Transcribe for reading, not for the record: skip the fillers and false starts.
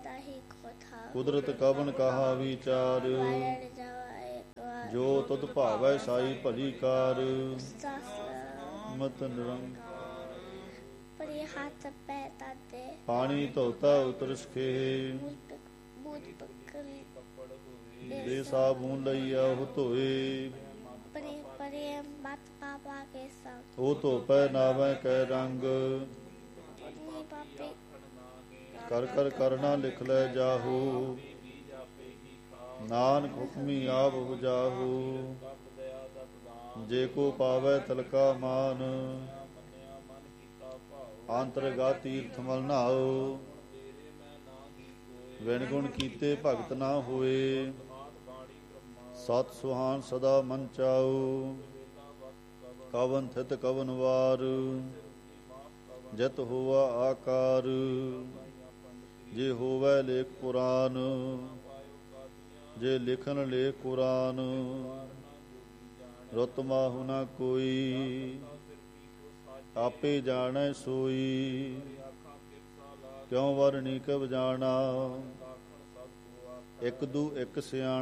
ਕੁਦਰਤ ਕਵਨ ਕਹਾ ਵਿਚਾਰ। ਜੋ ਤੁਧ ਭਾਵੈ ਸਾਈ ਭਲੀ ਕਾਰ। ਮਤ ਨਿਰੰਗ ਪਾਣੀ ਧੋਤਾ ਉਤਰ ਸਖੇ। ਦੇ ਸਾਬੂਨ ਲਈਆ ਉਹ ਧੋਏ। ਉਹ ਧੋਪੈ ਨਾਵੈ ਕੈ ਰੰਗ। ਕਰ ਕਰ ਕਰਨਾ ਲਿਖ ਲੈ ਜਾਹੂ। ਨਾਨਕ ਹੁਕਮੀ ਆਪ ਬੁਝਾਹੂ। ਜੇ ਕੋ ਪਾਵੈ ਤਲਕਾ ਮਾਨ। ਅੰਤਰਗਾ ਤੀਰਥ ਮਲ ਨਹਾਓ। ਵਿਣ ਗੁਣ ਕੀਤੇ ਭਗਤ ਨਾ ਹੋਏ। ਸਤ ਸੁਹਾਨ ਸਦਾ ਮਨ ਚਾਓ। ਕਵਨ ਥਿਤ ਕਵਨ ਵਾਰ। ਜਿਤ ਹੋਵਾ ਆਕਾਰ। ਜੇ ਹੋਵੈ ਲੇਖ ਪੁਰਾਨ। ਜੇ ਲਿਖਨ ਲੇਖ ਕੁਰਾਨ। ਰੁਤ ਮਾਹੁ ਨਾ ਕੋਈ। ਆਪੇ ਜਾਣੈ ਸੋਈ। ਕਿਉ ਵਰਣੀ ਕਬ ਜਾਣਾ। ਇਕ ਦੂ ਇਕ ਸਿਆਣਾ।